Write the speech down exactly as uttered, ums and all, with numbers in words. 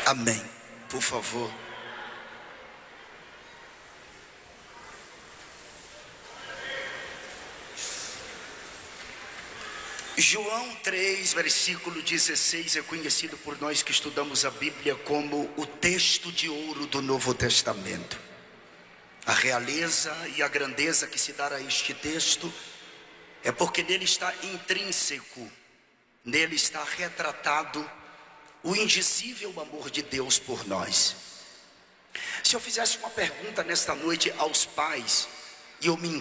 Amém. Por favor. João três, versículo dezesseis, é conhecido por nós que estudamos a Bíblia como o texto de ouro do Novo Testamento. A realeza e a grandeza que se dá a este texto é porque nele está intrínseco, nele está retratado o indizível amor de Deus por nós. Se eu fizesse uma pergunta nesta noite aos pais, e eu me